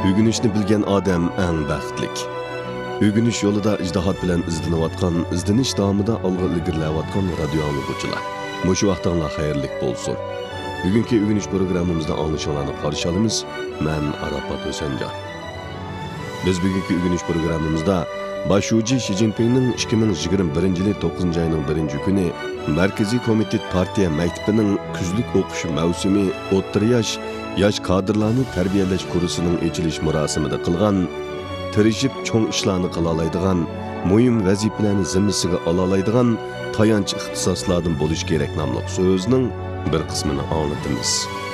Ögünüşni bilgen adam eng baxtlik. Ögünüş yolida ijtihad bilan izlanayotgan, izlanish davomida olg'a ilgirlayotgan radio anglag'uvchilar. Mushu vaqtinglar xayrlik bo'lsin. Bugungi ögünüş programmamizda anglashinglarni qarshi olamiz. Men Arafat Hosanjon. Biz bugungi ögünüş programmamizda Başuji Xi Jinpingning 2021-yil 9 ayning 1-kuni Markaziy komitet partiya maktabining kuzlik o'qish mavsumi o'rta yosh kadrlarni tarbiyalash kursining ochilish marosimida qilgan, tirishib cho'ng ishlarni qila oladigan, muhim vazifalarni zimmasiga ola oladigan tayanch ixtisoslardan bo'lish kerak nomli so'zning bir qismini anglatamiz.